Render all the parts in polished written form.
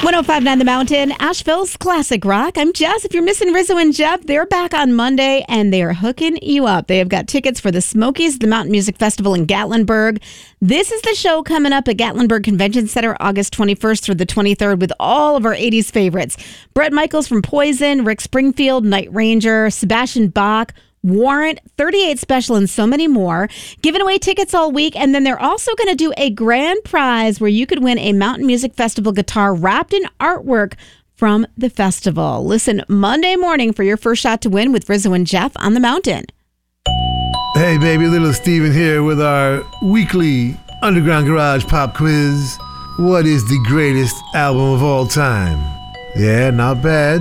105.9 The Mountain, Asheville's classic rock. I'm Jess. If you're missing Rizzo and Jeff, they're back on Monday, and they are hooking you up. They have got tickets for the Smokies, the Mountain Music Festival in Gatlinburg. This is the show coming up at Gatlinburg Convention Center August 21st through the 23rd with all of our 80s favorites. Bret Michaels from Poison, Rick Springfield, Night Ranger, Sebastian Bach, Warrant, 38 Special, and so many more. Giving away tickets all week, and then they're also going to do a grand prize where you could win a Mountain Music Festival guitar wrapped in artwork from the festival. Listen Monday morning for your first shot to win with Rizzo and Jeff on the Mountain. Hey baby, Little Steven here with our weekly Underground Garage Pop Quiz. What is the greatest album of all time? Yeah, not bad.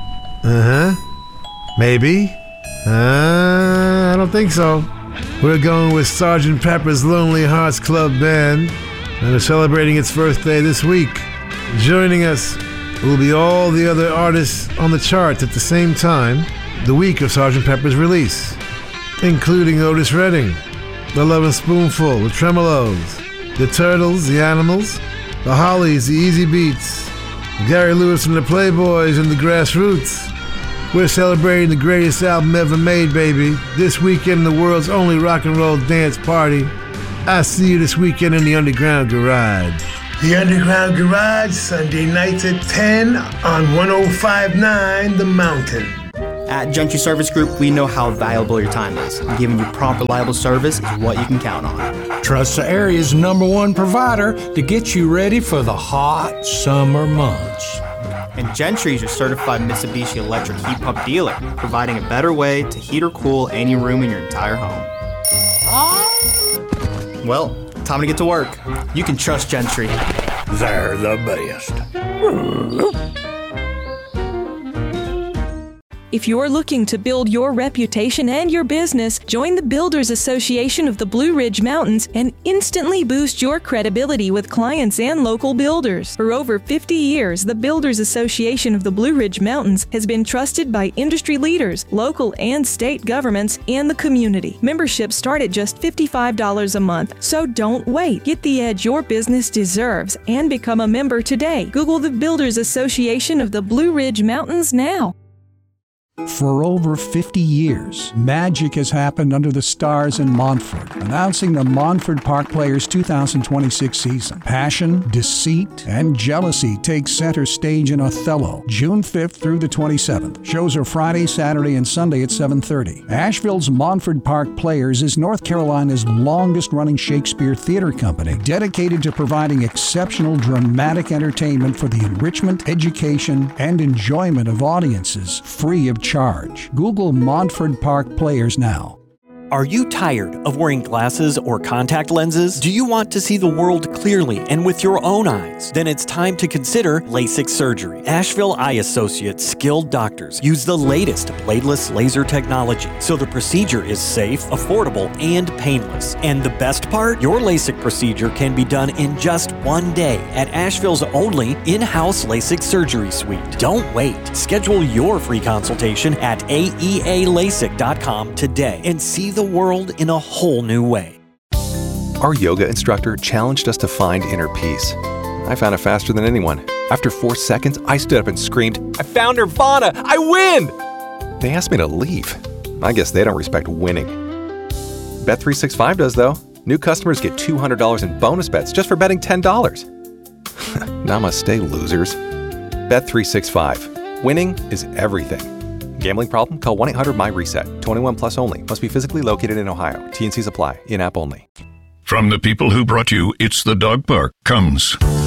Maybe. I don't think so. We're going with Sgt. Pepper's Lonely Hearts Club Band, and they're celebrating its birthday this week. Joining us will be all the other artists on the charts at the same time, the week of Sgt. Pepper's release, including Otis Redding, The Lovin' Spoonful, The Tremolos, The Turtles, The Animals, The Hollies, The Easy Beats, Gary Lewis and the Playboys, and The Grassroots. We're celebrating the greatest album ever made, baby. This weekend, the world's only rock and roll dance party. I see you this weekend in the Underground Garage. The Underground Garage, Sunday nights at 10 on 105.9 The Mountain. At Gentry Service Group, we know how valuable your time is. And giving you prompt, reliable service is what you can count on. Trust the area's #1 provider to get you ready for the hot summer months. And Gentry is your certified Mitsubishi electric heat pump dealer, providing a better way to heat or cool any room in your entire home. Well, time to get to work. You can trust Gentry. They're the best. If you're looking to build your reputation and your business, join the Builders Association of the Blue Ridge Mountains and instantly boost your credibility with clients and local builders. For over 50 years, the Builders Association of the Blue Ridge Mountains has been trusted by industry leaders, local and state governments, and the community. Memberships start at just $55 a month, so don't wait. Get the edge your business deserves and become a member today. Google the Builders Association of the Blue Ridge Mountains now. For over 50 years, magic has happened under the stars in Montford, announcing the Montford Park Players 2026 season. Passion, deceit, and jealousy take center stage in Othello, June 5th through the 27th. Shows are Friday, Saturday, and Sunday at 7:30. Asheville's Montford Park Players is North Carolina's longest-running Shakespeare theater company, dedicated to providing exceptional dramatic entertainment for the enrichment, education, and enjoyment of audiences, free of charge. Google Montford Park Players now. Are you tired of wearing glasses or contact lenses? Do you want to see the world clearly and with your own eyes? Then it's time to consider LASIK surgery. Asheville Eye Associates skilled doctors use the latest bladeless laser technology, so the procedure is safe, affordable, and painless. And the best part? Your LASIK procedure can be done in just one day at Asheville's only in-house LASIK surgery suite. Don't wait. Schedule your free consultation at aealasik.com today and see the world in a whole new way. Our yoga instructor challenged us to find inner peace. I found it faster than anyone. After 4 seconds, I stood up and screamed, "I found Nirvana! I win!" They asked me to leave. I guess they don't respect winning. Bet365 does, though. New customers get $200 in bonus bets just for betting $10. Namaste, losers. Bet365. Winning is everything. Gambling problem? Call 1-800-MY-RESET. 21 plus only. Must be physically located in Ohio. T&Cs apply. In-app only. From the people who brought you It's the Dog Park comes